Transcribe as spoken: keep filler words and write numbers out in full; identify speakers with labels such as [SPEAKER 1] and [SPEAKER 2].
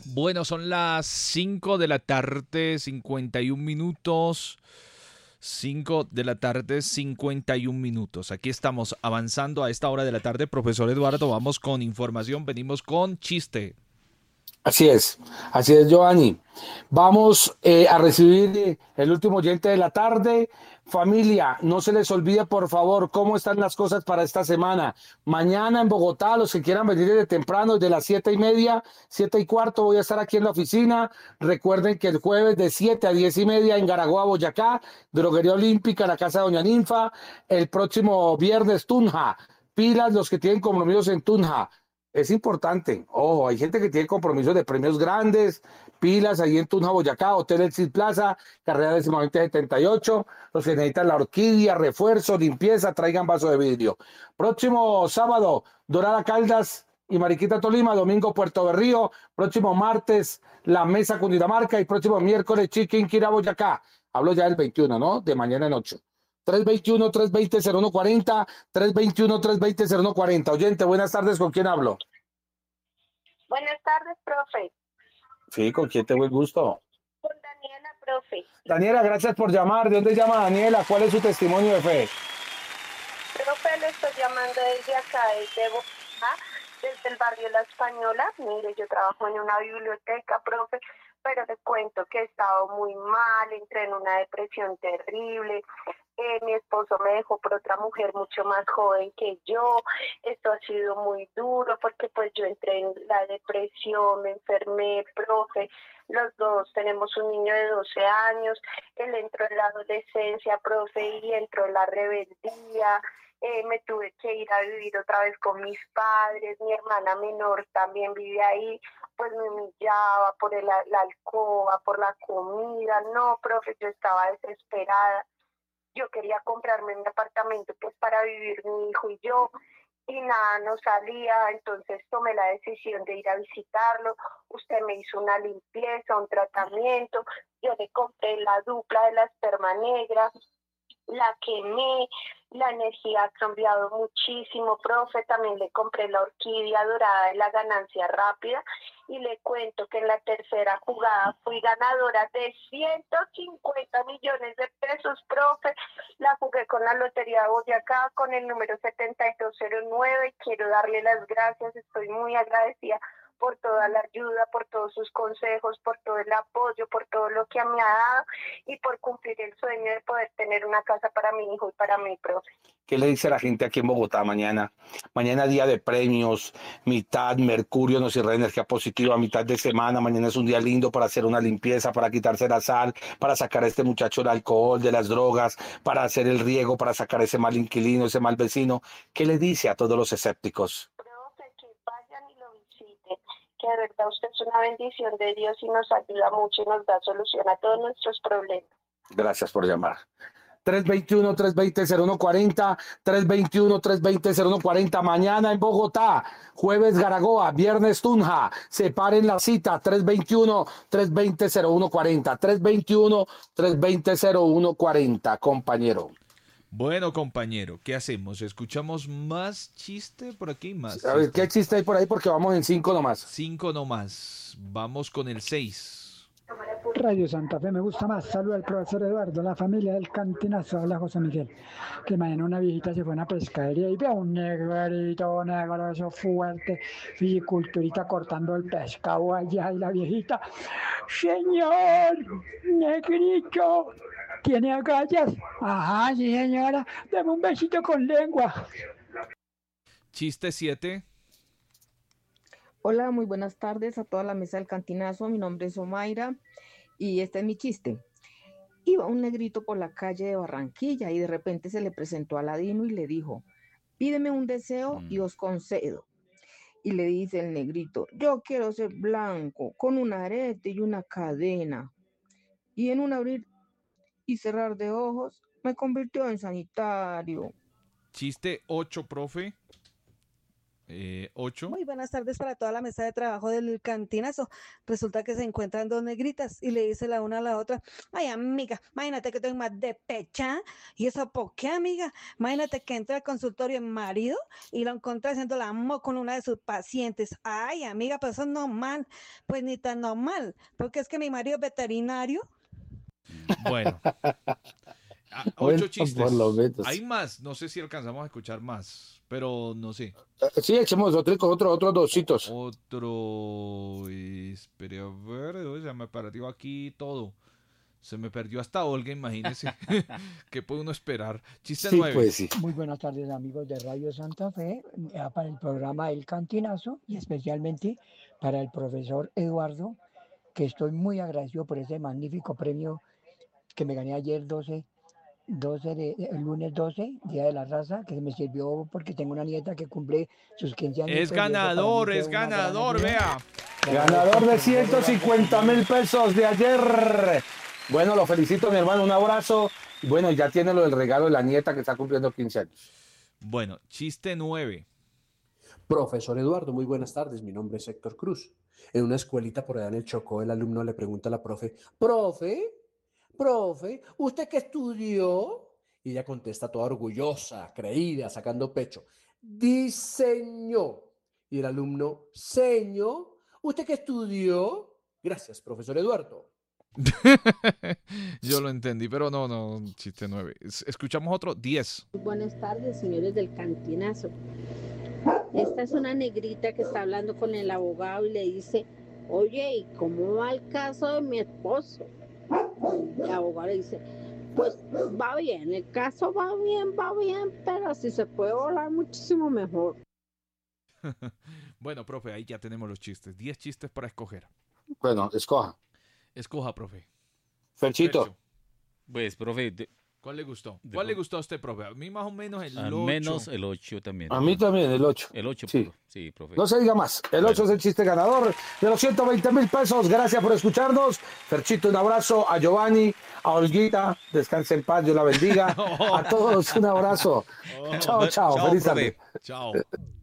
[SPEAKER 1] Bueno, son las cinco de la tarde, cincuenta y un minutos. Cinco de la tarde, cincuenta y un minutos. Aquí estamos avanzando a esta hora de la tarde. Profesor Eduardo, vamos con información, venimos con chiste.
[SPEAKER 2] Así es, así es, Giovanni. Vamos eh, a recibir eh, el último oyente de la tarde. Familia, no se les olvide, por favor, cómo están las cosas para esta semana. Mañana en Bogotá, los que quieran venir desde temprano, desde las siete y media, siete y cuarto, voy a estar aquí en la oficina. Recuerden que el jueves de siete a diez y media en Garagoa, Boyacá, Droguería Olímpica, la Casa de Doña Ninfa. El próximo viernes, Tunja. Pilas los que tienen compromisos en Tunja. Es importante. Ojo, hay gente que tiene compromisos de premios grandes, pilas ahí en Tunja, Boyacá, Hotel El Cid Plaza, carrera décima veinte setenta y ocho. Los que necesitan la orquídea, refuerzo, limpieza, traigan vaso de vidrio. Próximo sábado, Dorada Caldas y Mariquita Tolima, domingo Puerto Berrío, próximo martes, La Mesa Cundinamarca y próximo miércoles, Chiquinquirá, Boyacá. Hablo ya del veintiuno, ¿no? De mañana en ocho. tres veintiuno, tres veinte, cero uno cuarenta, tres veintiuno, tres veinte, cero uno cuarenta. Oyente, buenas tardes, ¿con quién hablo?
[SPEAKER 3] Buenas tardes, profe.
[SPEAKER 2] Sí, ¿con quién tengo el gusto?
[SPEAKER 3] Con Daniela, profe.
[SPEAKER 2] Daniela, gracias por llamar. ¿De dónde llama Daniela? ¿Cuál es su testimonio de fe?
[SPEAKER 3] Profe, le estoy llamando desde acá, desde Bogotá, desde el barrio La Española. Mire, yo trabajo en una biblioteca, profe, pero te cuento que he estado muy mal, entré en una depresión terrible. Eh, mi esposo me dejó por otra mujer mucho más joven que yo. Esto ha sido muy duro porque pues yo entré en la depresión, me enfermé, profe. Los dos tenemos un niño de doce años. Él entró en la adolescencia, profe, y entró en la rebeldía. Eh, me tuve que ir a vivir otra vez con mis padres. Mi hermana menor también vive ahí. Pues me humillaba por el, la alcoba, por la comida. No, profe, yo estaba desesperada. Yo quería comprarme un apartamento pues para vivir mi hijo y yo, y nada, no salía. Entonces tomé la decisión de ir a visitarlo. Usted me hizo una limpieza, un tratamiento, yo le compré la dupla de la esperma negra, la quemé, la energía ha cambiado muchísimo, profe. También le compré la orquídea dorada de la ganancia rápida, y le cuento que en la tercera jugada fui ganadora de ciento cincuenta millones de pesos, profe. La jugué con la Lotería de Boyacá, con el número setenta y dos cero nueve. Quiero darle las gracias, estoy muy agradecida por toda la ayuda, por todos sus consejos, por todo el apoyo, por todo lo que me ha dado, y por cumplir el sueño de poder tener una casa para mi hijo y para mi profe.
[SPEAKER 2] ¿Qué le dice la gente aquí en Bogotá mañana? Mañana día de premios, mitad Mercurio nos irradia energía positiva, mitad de semana. Mañana es un día lindo para hacer una limpieza, para quitarse la sal, para sacar a este muchacho del alcohol, de las drogas, para hacer el riego, para sacar ese mal inquilino, ese mal vecino. ¿Qué le dice a todos los escépticos?
[SPEAKER 3] Profe, que vayan y lo visiten, que de verdad usted es una bendición de Dios y nos ayuda mucho y nos da solución a todos nuestros problemas.
[SPEAKER 2] Gracias por llamar. tres veintiuno, tres veinte, cero uno cuarenta, tres veintiuno, tres veinte, cero uno cuarenta. Mañana en Bogotá, jueves Garagoa, viernes Tunja. Separen la cita, tres veintiuno, tres veinte, cero uno cuarenta, tres veintiuno, tres veinte, cero uno cuarenta, compañero.
[SPEAKER 1] Bueno, compañero, ¿qué hacemos? ¿Escuchamos más chiste por aquí? Más
[SPEAKER 2] A ver, ¿qué
[SPEAKER 1] chiste.
[SPEAKER 2] chiste hay por ahí? Porque vamos en cinco nomás.
[SPEAKER 1] Cinco nomás. Vamos con el seis.
[SPEAKER 4] Radio Santa Fe me gusta más. Saluda al profesor Eduardo, la familia del Cantinazo, habla José Miguel. Que mañana una viejita se fue a una pescadería y veo un negrito, negro, eso fuerte, fisiculturita cortando el pescado allá, y la viejita, señor, negrito, ¿tiene agallas? Ajá, sí señora, dame un besito con lengua.
[SPEAKER 1] Chiste siete.
[SPEAKER 5] Hola, muy buenas tardes a toda la mesa del Cantinazo. Mi nombre es Omaira y este es mi chiste. Iba un negrito por la calle de Barranquilla y de repente se le presentó a Aladino y le dijo: pídeme un deseo y
[SPEAKER 1] Mm.
[SPEAKER 5] os concedo. Y le dice el negrito: yo quiero ser blanco, con un arete y una cadena. Y en un abrir y cerrar de ojos me convirtió en sanitario.
[SPEAKER 1] Chiste ocho, profe. Eh, ocho.
[SPEAKER 6] Muy buenas tardes para toda la mesa de trabajo del cantinazo. Resulta que se encuentran dos negritas y le dice la una a la otra, ay amiga, imagínate que estoy más de pecha. ¿Y eso por qué, amiga? Imagínate que entra al consultorio el marido y lo encontré haciendo el amor con una de sus pacientes. Ay amiga, pero eso es normal. Pues ni tan normal, porque es que mi marido es veterinario.
[SPEAKER 1] Bueno. Ah,
[SPEAKER 2] Bueno,
[SPEAKER 1] ocho chistes.
[SPEAKER 2] por lo menos.
[SPEAKER 1] Hay más, no sé si alcanzamos a escuchar más, pero no sé.
[SPEAKER 2] Eh, Sí, echemos otro, otro, otros dositos.
[SPEAKER 1] Otro. Espere a ver, uy, se me perdió aquí todo. Se me perdió hasta Olga, imagínese. ¿Qué puede uno esperar? Chiste
[SPEAKER 2] Sí,
[SPEAKER 1] nueve.
[SPEAKER 2] pues sí.
[SPEAKER 4] Muy buenas tardes amigos de Radio Santa Fe, eh, para el programa El Cantinazo y especialmente para el profesor Eduardo, que estoy muy agradecido por ese magnífico premio que me gané ayer doce, doce de, el lunes doce, Día de la Raza, que me sirvió porque tengo una nieta que cumple sus quince años.
[SPEAKER 1] Es ganador, es ganador, vea.
[SPEAKER 2] Ganador de ciento cincuenta mil pesos de ayer. Bueno, lo felicito, mi hermano, un abrazo. Y bueno, ya tiene lo del regalo de la nieta que está cumpliendo quince años.
[SPEAKER 1] Bueno, chiste nueve.
[SPEAKER 7] Profesor Eduardo, muy buenas tardes. Mi nombre es Héctor Cruz. En una escuelita por allá en el Chocó, el alumno le pregunta a la profe, profe, profe, ¿usted qué estudió? Y ella contesta toda orgullosa, creída, sacando pecho, diseño. Y el alumno, señor, ¿usted qué estudió? Gracias, profesor Eduardo.
[SPEAKER 1] Yo lo entendí, pero no, no, chiste nueve. Es- Escuchamos otro, diez.
[SPEAKER 8] Buenas tardes, señores del cantinazo. Esta es una negrita que está hablando con el abogado y le dice, oye, ¿y cómo va el caso de mi esposo? El abogado le dice, pues va bien, el caso va bien, va bien, pero si se puede volar muchísimo mejor.
[SPEAKER 1] Bueno, profe, ahí ya tenemos los chistes. diez chistes para escoger.
[SPEAKER 2] Bueno, escoja.
[SPEAKER 1] Escoja, profe.
[SPEAKER 2] Ferchito.
[SPEAKER 1] Fercho,
[SPEAKER 9] Pues, profe, de-
[SPEAKER 1] ¿cuál le gustó?
[SPEAKER 9] De
[SPEAKER 1] ¿Cuál le
[SPEAKER 9] pro-
[SPEAKER 1] gustó a usted, profe? A mí más o menos el
[SPEAKER 9] al
[SPEAKER 1] ocho.
[SPEAKER 9] menos el ocho también.
[SPEAKER 2] A mí también, el ocho.
[SPEAKER 9] El ocho,
[SPEAKER 2] Sí.
[SPEAKER 9] profe. Sí, profe.
[SPEAKER 2] No se diga más. El ocho es el chiste ganador de los ciento veinte mil pesos. Gracias por escucharnos. Ferchito, un abrazo. A Giovanni, a Olguita. Descanse en paz. Dios la bendiga. A todos un abrazo.
[SPEAKER 1] Oh,
[SPEAKER 2] Chao, chao.
[SPEAKER 9] Chao,
[SPEAKER 2] Feliz
[SPEAKER 9] profe.
[SPEAKER 2] tarde.
[SPEAKER 1] Chao.